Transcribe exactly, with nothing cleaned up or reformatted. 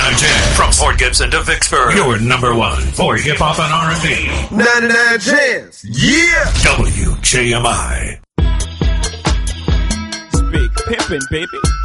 ninety-nine Jams. From Port Gibson to Vicksburg, your number one for hip-hop and R and B. ninety-nine Jams. Yeah! W J M I. It's Big Pimpin', baby.